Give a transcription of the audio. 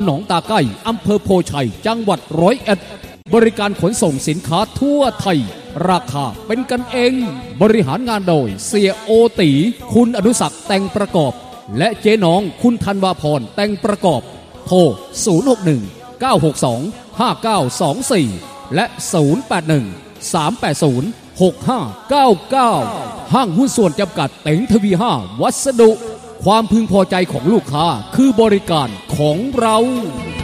หนองตาใกล้อำเภอโพชัยจังหวัด101บริการขนส่งสินค้าทั่วไทยราคาเป็นกันเองบริหารงานโดยเสียโอตีคุณอนุศักดิ์แต่งประกอบและเจ๊น้องคุณธันวาพรแต่งประกอบโทร061 962 5924และ081 380 6599ห้างหุ้นส่วนจำกัดเต็งทวี5วัสดุความพึงพอใจของลูกค้าคือบริการของเรา